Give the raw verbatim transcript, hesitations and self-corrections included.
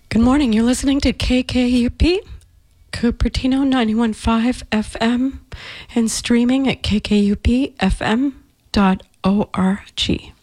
Good morning. You're listening to K K U P, Cupertino ninety-one point five F M, and streaming at k k u p f m dot org.